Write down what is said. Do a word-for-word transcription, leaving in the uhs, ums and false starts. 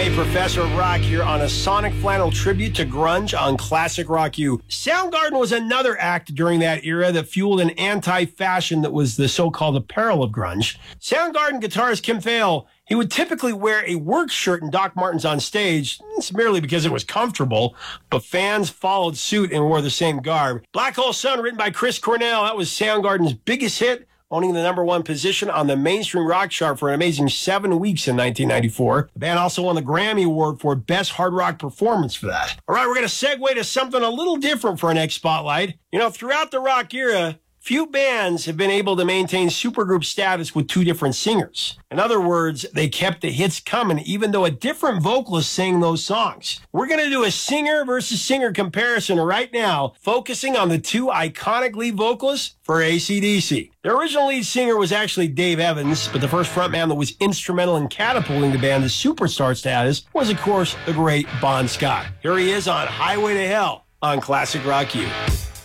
Hey, Professor Rock here on a Sonic Flannel tribute to grunge on Classic Rock U. Soundgarden was another act during that era that fueled an anti-fashion that was the so-called apparel of grunge. Soundgarden guitarist Kim Thayil, he would typically wear a work shirt and Doc Martens on stage. It's merely because it was comfortable, but fans followed suit and wore the same garb. Black Hole Sun, written by Chris Cornell, that was Soundgarden's biggest hit, owning the number one position on the mainstream rock chart for an amazing seven weeks in nineteen ninety-four. The band also won the Grammy Award for Best Hard Rock Performance for that. All right, we're going to segue to something a little different for our next spotlight. You know, throughout the rock era, few bands have been able to maintain supergroup status with two different singers. In other words, they kept the hits coming even though a different vocalist sang those songs. We're going to do a singer versus singer comparison right now, focusing on the two iconic lead vocalists for A C D C. The original lead singer was actually Dave Evans, but the first frontman that was instrumental in catapulting the band to superstar status was, of course, the great Bon Scott. Here he is on Highway to Hell on Classic Rock U.